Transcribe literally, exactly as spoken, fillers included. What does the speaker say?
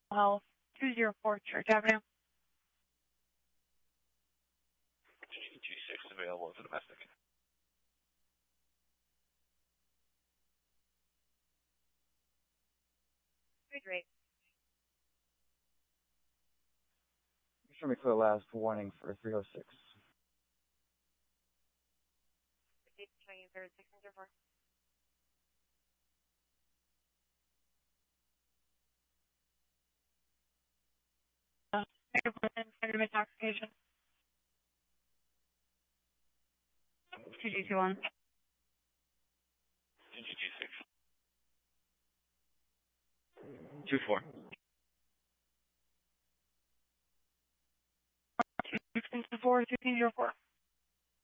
Health, two zero four Church Avenue. G G six available as a domestic. Great. Show me for the last warning for three oh six. Uh, kind of intoxication. two G two one. G G six. Two four. two four, two zero four.